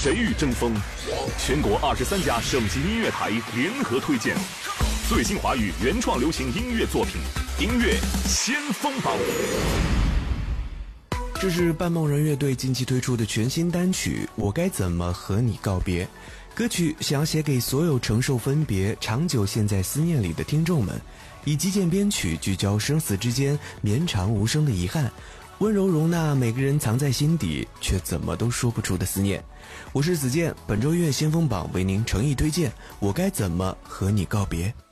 谁与争锋？全国23家省级音乐台联合推荐最新华语原创流行音乐作品，音乐先锋榜。 这是半梦人乐队近期推出的全新单曲《我该怎么和你告别》。歌曲想要写给所有承受分别、长久陷在思念里的听众们，以极简编曲聚焦生死之间绵长无声的遗憾，温柔容纳每个人藏在心底却怎么都说不出的思念。我是子健，本周音乐先锋榜为您诚意推荐《我该怎么和你告别》。